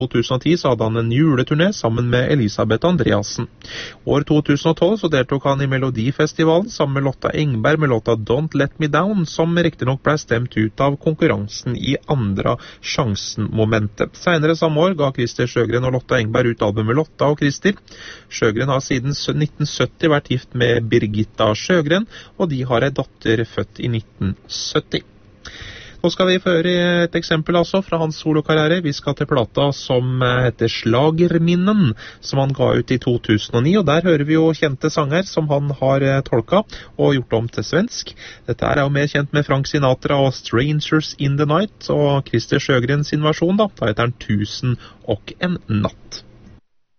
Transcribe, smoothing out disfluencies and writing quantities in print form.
2010 så hadde han en juleturné sammen med Elisabeth Andreassen. År 2012 så deltok han i Melodifestivalen sammen med Lotta Engberg med låta Don't Let Me Down, som riktig nok ble stemt ut av konkurransen i andre sjansen-momentet. Senere samme år ga Christer Sjøgren og Lotta Engberg ut albumet Lotta og Christer. Sjøgren har siden 1970 vært gift med Birgitta Sjøgren, og de har en datter født i 1970. Nå skal vi føre et eksempel altså fra hans solokarriere. Vi skal til plata som heter Slagerminnen, som han ga ut i 2009, og der hører vi jo kjente sanger som han har tolket og gjort om til svensk. Dette er jo mer kjent med Frank Sinatra og Strangers in the Night, og Christer Sjøgrens versjon da heter den 1001 natt.